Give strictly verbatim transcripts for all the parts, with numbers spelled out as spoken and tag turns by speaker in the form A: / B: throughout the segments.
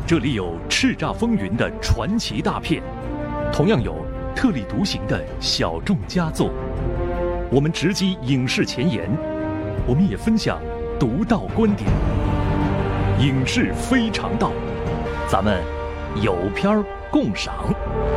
A: 这里有叱咤风云的传奇大片，同样有特立独行的小众佳作。我们直击影视前沿，我们也分享独到观点。影视非常道，咱们有片儿共赏。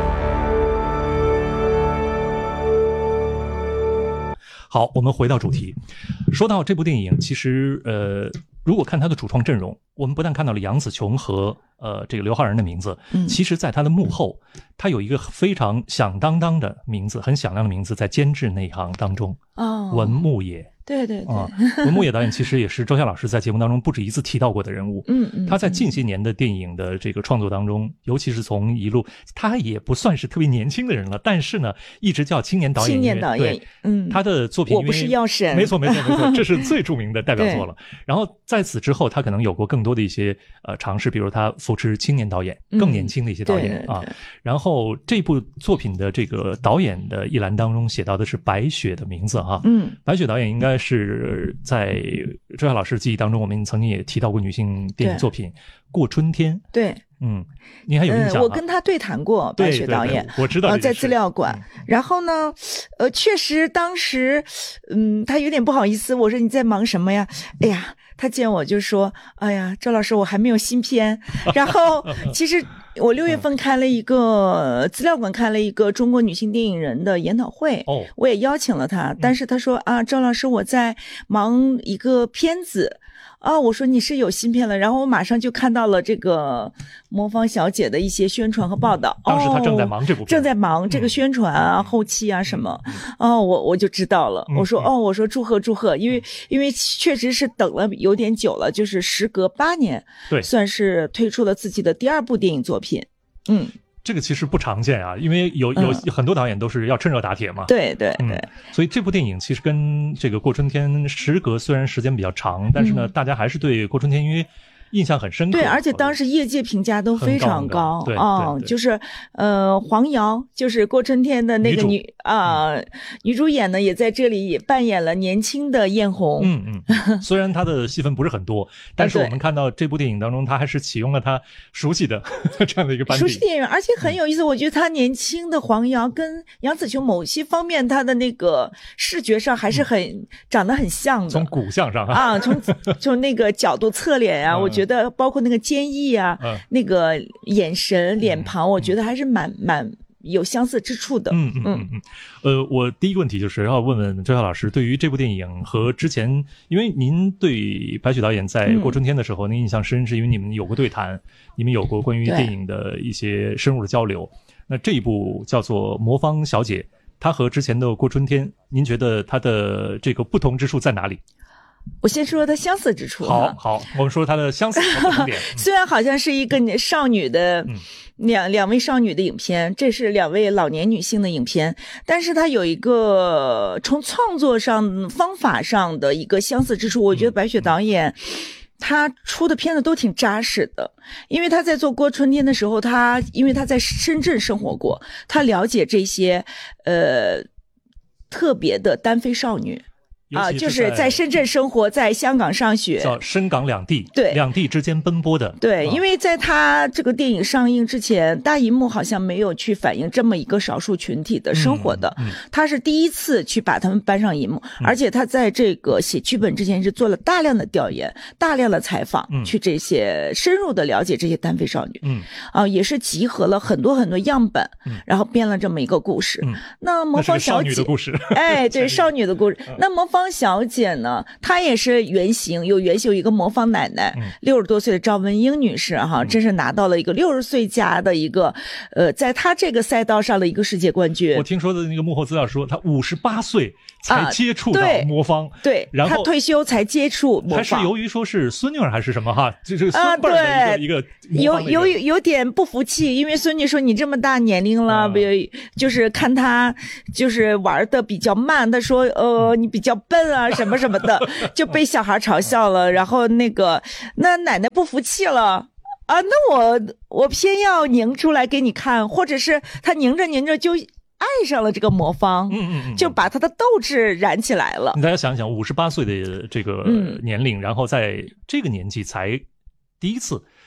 A: 好，我们回到主题。说到这部电影，其实呃，如果看它的主创阵容，我们不但看到了杨紫琼和呃这个刘昊然的名字，嗯，其实在它的幕后，它有一个非常响当当的名字，很响亮的名字，在监制那一行当中，哦，文牧野。
B: 对对对，
A: 啊，文牧野导演其实也是周夏老师在节目当中不止一次提到过的人物。嗯嗯，他在近些年的电影的这个创作当中，尤其是从一路，他也不算是特别年轻的人了，但是呢，一直叫青年导演。
B: 青年导演，
A: 嗯，他的作品，
B: 我不是药神，
A: 没错没错没错，这是最著名的代表作了。然后在此之后，他可能有过更多的一些呃尝试，比如他扶持青年导演，更年轻的一些导演、嗯、啊。然后这部作品的这个导演的一栏当中写到的是白雪的名字哈，嗯，白雪导演应该是在周夏老师记忆当中，我们曾经也提到过女性电影作品《过春天》。
B: 对，
A: 嗯，您还有印象、啊呃？
B: 我跟他对谈过，白雪导演，
A: 对对对我知道、呃，
B: 在资料馆、嗯。然后呢，呃，确实当时，嗯，他有点不好意思，我说你在忙什么呀？哎呀，他见我就说，哎呀，周老师，我还没有新片。然后其实。我六月份开了一个资料馆，开了一个中国女性电影人的研讨会，哦，我也邀请了他，但是他说啊，周老师，我在忙一个片子。啊，我说你是有新片了，然后我马上就看到了这个魔方小姐的一些宣传和报道。
A: 当时他正在忙这部片、哦，
B: 正在忙这个宣传啊、嗯、后期啊什么。哦，我我就知道了。嗯、我说哦，我说祝贺祝贺，因为因为确实是等了有点久了，就是时隔八年，
A: 对，
B: 算是推出了自己的第二部电影作品。嗯。
A: 这个其实不常见啊，因为有有很多导演都是要趁热打铁嘛。
B: 对对对、嗯，
A: 所以这部电影其实跟这个《过春天》时隔虽然时间比较长，但是呢，嗯、大家还是对《过春天》因为印象很深刻。
B: 对，而且当时业界评价都非常高。
A: 对，
B: 哦，就是呃，黄瑶就是过春天的那个女啊、呃嗯，女主演呢也在这里也扮演了年轻的艳红。
A: 嗯嗯，虽然她的戏份不是很多，但是我们看到这部电影当中，她还是启用了她熟悉的这样的一个班底。
B: 熟悉的演员，而且很有意思，嗯、我觉得她年轻的黄瑶跟杨紫琼某些方面，她的那个视觉上还是很、嗯、长得很像的。
A: 从骨相上啊，
B: 啊从从那个角度侧脸啊，嗯、我觉得。觉得包括那个坚毅啊、嗯，那个眼神、脸庞，嗯、我觉得还是蛮蛮有相似之处的。
A: 嗯嗯嗯嗯。呃，我第一个问题就是要问问周夏老师，对于这部电影和之前，因为您对白雪导演在《过春天》的时候，您、嗯、印象深，是因为你们有过对谈，你们有过关于电影的一些深入的交流。那这一部叫做《魔方小姐》，它和之前的《过春天》，您觉得它的这个不同之处在哪里？
B: 我先说它相似之处。
A: 好好，我们说它的相似和不同点。
B: 虽然好像是一个少女的、嗯、两两位少女的影片，这是两位老年女性的影片，但是它有一个从创作上方法上的一个相似之处。我觉得白雪导演、嗯、他出的片子都挺扎实的，因为他在做《过春天》的时候，他因为他在深圳生活过，他了解这些呃特别的单飞少女。啊，就是在深圳生活，在香港上学，
A: 叫深港两地，
B: 对，
A: 两地之间奔波的。
B: 对，因为在他这个电影上映之前，大银幕好像没有去反映这么一个少数群体的生活的，嗯嗯、他是第一次去把他们搬上银幕，嗯、而且他在这个写剧本之前是做了大量的调研、大量的采访，嗯、去这些深入的了解这些单飞少女，嗯，啊，也是集合了很多很多样本，嗯、然后编了这么一个故事。嗯、那魔方小姐，
A: 那是个少女的故事，
B: 哎，对，少女的故事。那魔方小姐呢，她也是原型，有原型有一个魔方奶奶，六十多岁的赵文英女士哈，嗯、真是拿到了一个六十岁加的一个，呃，在她这个赛道上的一个世界冠军。
A: 我听说的那个幕后资料说，她五十八岁才接触到魔方，
B: 啊、对，
A: 然后
B: 她退休才接触魔方，
A: 还是由于说是孙女儿还是什么哈，这这孙辈的一个、啊、
B: 一个有有有点不服气，因为孙女说你这么大年龄了，嗯、就是看她就是玩的比较慢，她说呃你比较笨啊。什么什么的，就被小孩嘲笑了。然后那个，那奶奶不服气了啊，那我我偏要拧出来给你看，或者是他拧着拧着就爱上了这个魔方，嗯嗯嗯，就把他的斗志燃起来了。
A: 大家想想，五十八岁的这个年龄、嗯，然后在这个年纪才第一次。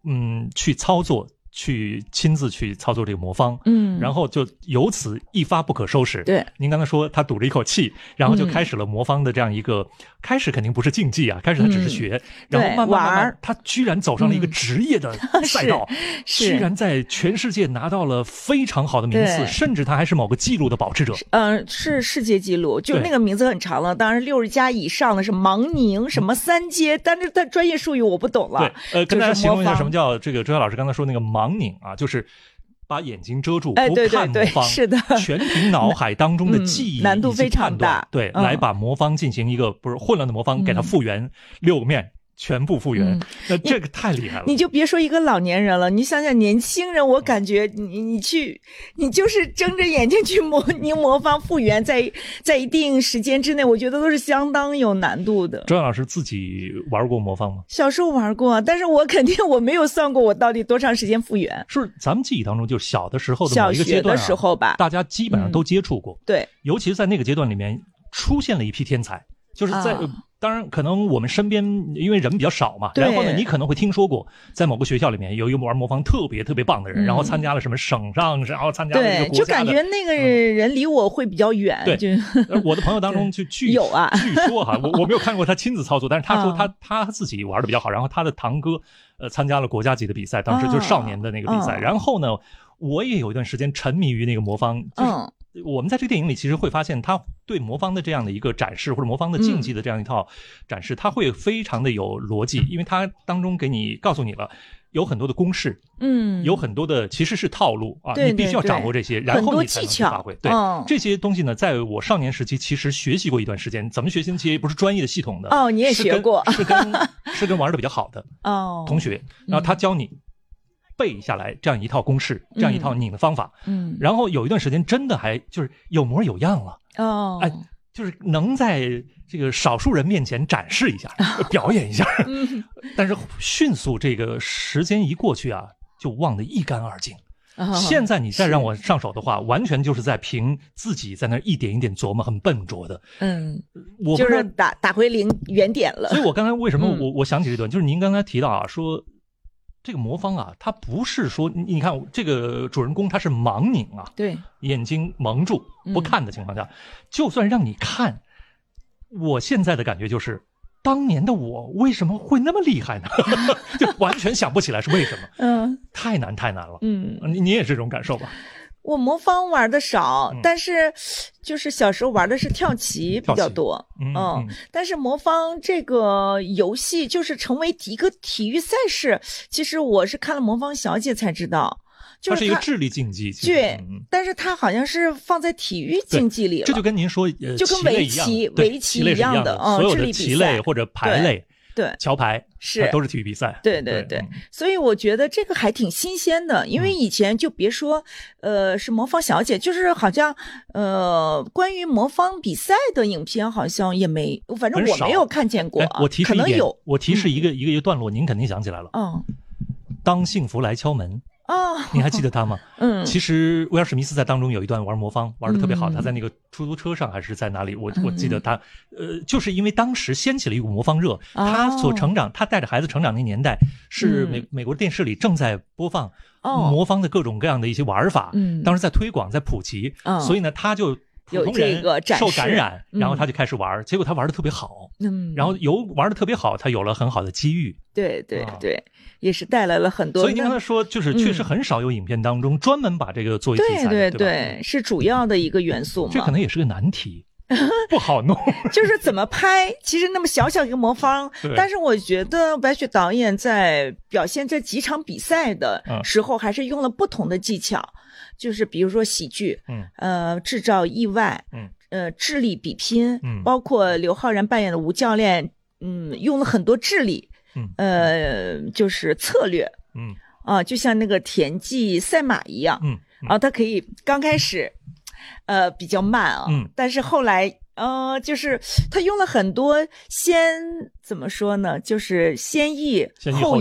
A: 嗯去操作。去亲自去操作这个魔方，
B: 嗯，
A: 然后就由此一发不可收拾。
B: 对，
A: 您刚才说他赌了一口气，然后就开始了魔方的这样一个，嗯、开始肯定不是竞技啊，开始他只是学，嗯、然后慢慢慢慢，他居然走上了一个职业的赛道，
B: 嗯、
A: 居然在全世界拿到了非常好的名次，甚至他还是某个纪录的保持者。
B: 嗯、呃，是世界纪录，就那个名字很长了，当然六十加以上的是盲宁什么三阶，但是他专业术语我不懂了。
A: 对，呃，跟大家形容一下什么叫这个周晓老师刚才说那个盲。盲拧啊，就是把眼睛遮住，
B: 哎、
A: 不看魔方，
B: 是的，
A: 全凭脑海当中的记忆、
B: 嗯、难度非常大，
A: 对、
B: 嗯，
A: 来把魔方进行一个不是混乱的魔方，嗯、给它复原六个面。全部复原、嗯，那这个太厉害了。
B: 你就别说一个老年人了，你想想年轻人，我感觉你你去，你就是睁着眼睛去模拟魔方复原，在在一定时间之内，我觉得都是相当有难度的。
A: 周晓老师自己玩过魔方吗？
B: 小时候玩过，但是我肯定我没有算过我到底多长时间复原。
A: 是咱们记忆当中，就小的时候的某一个阶段、啊、
B: 小学的时候吧，
A: 大家基本上都接触过。
B: 嗯、对，
A: 尤其是在那个阶段里面，出现了一批天才，就是在。啊当然，可能我们身边因为人比较少嘛，然后呢，你可能会听说过，在某个学校里面有一个玩魔方特别特别棒的人，嗯、然后参加了什么省上，然后参加了这个国家的，
B: 对，就感觉那个人离我会比较远。
A: 嗯、对，
B: 就
A: 我的朋友当中就据
B: 有啊，
A: 据说哈，我我没有看过他亲自操作，但是他说他、哦、他自己玩的比较好，然后他的堂哥呃参加了国家级的比赛，当时就是少年的那个比赛，哦、然后呢，我也有一段时间沉迷于那个魔方，就是。嗯我们在这个电影里其实会发现，他对魔方的这样的一个展示，或者魔方的竞技的这样一套展示，他、嗯、会非常的有逻辑，因为他当中给你告诉你了有很多的公式，
B: 嗯，
A: 有很多的其实是套路啊，
B: 对对对，
A: 你必须要掌握这些，然后你才能去发挥。对、
B: 嗯，
A: 这些东西呢，在我少年时期其实学习过一段时间，怎么学习？其实不是专业的系统的
B: 哦，你也学过，
A: 是跟是跟, 是跟玩的比较好的
B: 哦
A: 同学，然后他教你。背下来这样一套公式，这样一套拧的方法，嗯，然后有一段时间真的还就是有模有样了，
B: 哦，
A: 哎，就是能在这个少数人面前展示一下，哦、表演一下，嗯，但是迅速这个时间一过去啊，就忘得一干二净。哦、现在你再让我上手的话，完全就是在凭自己在那一点一点琢磨，很笨拙的。
B: 嗯，
A: 我
B: 就是打打回零原点了。
A: 所以我刚才为什么我、嗯、我想起这段，就是您刚才提到啊，说。这个魔方啊，它不是说你看这个主人公他是盲拧啊，
B: 对，
A: 眼睛蒙住不看的情况下，嗯、就算让你看，我现在的感觉就是，当年的我为什么会那么厉害呢？就完全想不起来是为什么，
B: 嗯，
A: 太难太难了，
B: 嗯，
A: 你你也是这种感受吧？
B: 我魔方玩的少，嗯、但是就是小时候玩的是跳棋比较多，
A: 嗯,
B: 嗯，但是魔方这个游戏就是成为一个体育赛事，其实我是看了《魔方小姐》才知道，就是它
A: 是一个智力竞技，
B: 对，
A: 嗯、
B: 但是它好像是放在体育竞技里了，
A: 这就跟您说，呃，
B: 就跟围棋、围棋一样的，
A: 嗯，所有的棋类或者牌类。
B: 对，
A: 桥牌
B: 是
A: 都是体育比赛，
B: 对对 对, 对、嗯，所以我觉得这个还挺新鲜的，因为以前就别说，呃，是魔方小姐，就是好像，呃，关于魔方比赛的影片好像也没，反正我没有看见过、啊。
A: 我提示一点，
B: 可能有，
A: 我提示一个、嗯、一个一个段落，您肯定想起来了。
B: 嗯，
A: 当幸福来敲门。
B: 哦，
A: 你还记得他吗？
B: 嗯，
A: 其实威尔史密斯在当中有一段玩魔方玩的特别好，嗯、他在那个出租车上还是在哪里？我我记得他，呃，就是因为当时掀起了一股魔方热，哦、他所成长，他带着孩子成长那年代是美、嗯、美国电视里正在播放魔方的各种各样的一些玩法，
B: 嗯，
A: 当时在推广在普及，
B: 嗯、
A: 所以呢，他就。普通人受感染，然后他就开始玩，嗯、结果他玩的特别好，嗯，然后由玩的特别好，他有了很好的机遇，
B: 对对对，啊、也是带来了很多。
A: 所以您刚才说，就是确实很少有影片当中、嗯、专门把这个作为题材，
B: 对对
A: 对
B: 对，是主要的一个元素嘛。
A: 这可能也是个难题。不好弄，
B: 就是怎么拍。其实那么小小一个魔方，但是我觉得白雪导演在表现这几场比赛的时候，还是用了不同的技巧，嗯、就是比如说喜剧，
A: 嗯，
B: 呃，制造意外，
A: 嗯，
B: 呃，智力比拼，
A: 嗯，
B: 包括刘昊然扮演的吴教练，嗯，用了很多智力，
A: 嗯，
B: 呃，就是策略，
A: 嗯，
B: 啊，就像那个田忌赛马一样，
A: 嗯，
B: 嗯啊，他可以刚开始。呃，比较慢啊，
A: 嗯，
B: 但是后来，呃，就是他用了很多先怎么说呢，就是先抑后